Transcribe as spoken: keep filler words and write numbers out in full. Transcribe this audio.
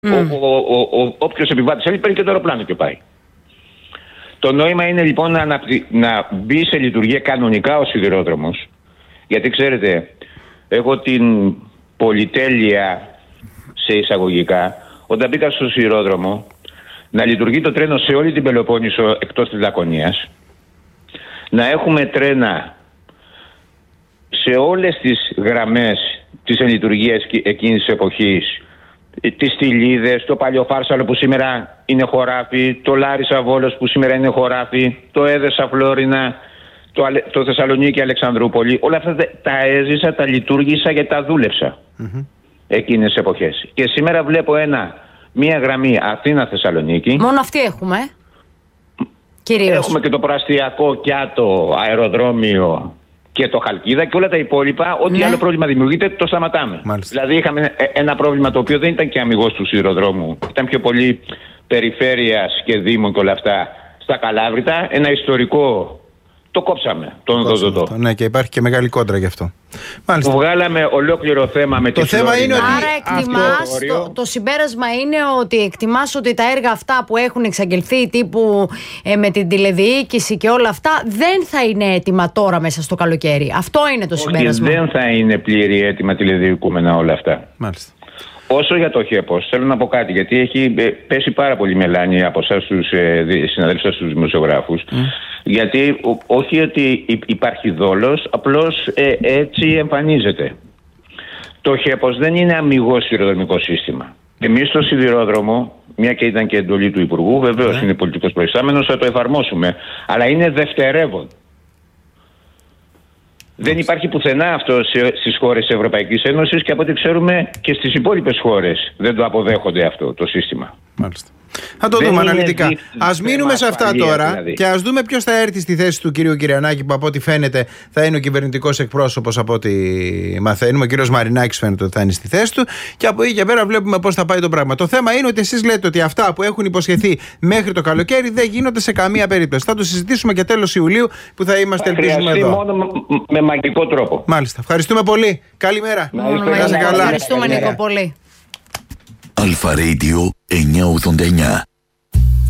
Mm. Όποιος επιβάτης θέλει παίρνει και το αεροπλάνο και πάει. Το νόημα είναι λοιπόν να, να μπει σε λειτουργία κανονικά ο σιδηρόδρομος. Γιατί ξέρετε, έχω την πολυτέλεια σε εισαγωγικά, όταν μπήκα στο σιδηρόδρομο, να λειτουργεί το τρένο σε όλη την Πελοπόννησο εκτός της Λακωνίας, να έχουμε τρένα σε όλες τις γραμμές της λειτουργίας εκείνης της εποχής, τις Στυλίδες, το Παλαιοφάρσαλο που σήμερα είναι χωράφι, το Λάρισα Βόλος που σήμερα είναι χωράφι, το Έδεσα Φλόρινα, το, το Θεσσαλονίκη Αλεξανδρούπολη. Όλα αυτά τα έζησα, τα λειτουργήσα και τα δούλεψα mm-hmm. εκείνες τις εποχές. Και σήμερα βλέπω ένα, μία γραμμή Αθήνα-Θεσσαλονίκη. Μόνο αυτή έχουμε, κυρίως. Έχουμε και το προαστιακό Κιάτο, αεροδρόμιο και το Χαλκίδα και όλα τα υπόλοιπα. Ό,τι ναι. άλλο πρόβλημα δημιουργείται, το σταματάμε. Μάλιστα. Δηλαδή, είχαμε ένα πρόβλημα το οποίο δεν ήταν και αμιγώς του σιδηροδρόμου. Ήταν πιο πολύ περιφέρειας και δήμων και όλα αυτά στα Καλάβρητα. Ένα ιστορικό. Το κόψαμε, τον οδοντό. Ναι, και υπάρχει και μεγάλη κόντρα γι' αυτό. Μάλιστα. Βγάλαμε ολόκληρο θέμα με το τη θέμα είναι ότι άρα εκτιμάς, το, το συμπέρασμα είναι ότι εκτιμάς ότι τα έργα αυτά που έχουν εξαγγελθεί τύπου ε, με την τηλεδιοίκηση και όλα αυτά δεν θα είναι έτοιμα τώρα μέσα στο καλοκαίρι. Αυτό είναι το Όχι, συμπέρασμα. Δεν θα είναι πλήρη έτοιμα τηλεδιοικούμενα όλα αυτά. Μάλιστα. Όσο για το ΧΕΠΟΣ, θέλω να πω κάτι, γιατί έχει πέσει πάρα πολύ μελάνη από εσάς τους ε, συναδέλφους σας, τους δημοσιογράφους. Mm. Γιατί ό, όχι ότι υπάρχει δόλος, απλώς ε, έτσι εμφανίζεται. Το ΧΕΠΟΣ δεν είναι αμιγώς σιδηροδρομικό σύστημα. Εμείς στο σιδηρόδρομο, μια και ήταν και εντολή του Υπουργού, βεβαίως mm. είναι πολιτικός προϊστάμενος, θα το εφαρμόσουμε. Αλλά είναι δευτερεύον. Δεν υπάρχει πουθενά αυτό στις χώρες της Ευρωπαϊκής Ένωσης και από ό,τι ξέρουμε και στις υπόλοιπες χώρες δεν το αποδέχονται αυτό το σύστημα. Μάλιστα. Θα το δεν δούμε αναλυτικά. Ας μείνουμε σε αυτά τώρα δηλαδή. Και ας δούμε ποιος θα έρθει στη θέση του κυρίου Κυριανάκη, που από ό,τι φαίνεται θα είναι ο κυβερνητικός εκπρόσωπος, από ό,τι μαθαίνουμε. Ο κύριος Μαρινάκης φαίνεται ότι θα είναι στη θέση του. Και από εκεί και πέρα βλέπουμε πώς θα πάει το πράγμα. Το θέμα είναι ότι εσείς λέτε ότι αυτά που έχουν υποσχεθεί μέχρι το καλοκαίρι δεν γίνονται σε καμία περίπτωση. Θα το συζητήσουμε και τέλος Ιουλίου που θα είμαστε, θα ελπίζουμε εδώ. Μόνο με μαγικό τρόπο. Μάλιστα. Ευχαριστούμε πολύ. Καλημέρα. Ευχαριστούμε, Νίκο, πολύ. Αλφα Radio εννιακόσια ογδόντα εννιά.